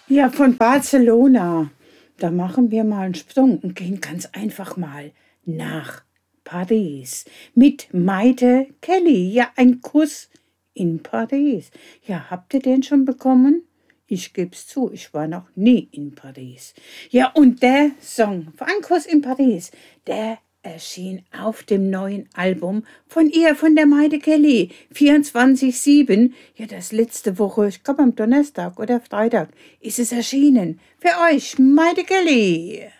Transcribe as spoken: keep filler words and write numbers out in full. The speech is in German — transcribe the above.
Ja, von Barcelona. Da machen wir mal einen Sprung und gehen ganz einfach mal nach Paris mit Maite Kelly. Ja, ein Kuss in Paris. Ja, habt ihr den schon bekommen? Ich geb's zu, ich war noch nie in Paris. Ja, und der Song für ein Kuss in Paris, der erschien auf dem neuen Album von ihr, von der Maite Kelly, vierundzwanzig sieben. Ja, das letzte Woche, ich glaube am Donnerstag oder Freitag, ist es erschienen. Für euch, Maite Kelly.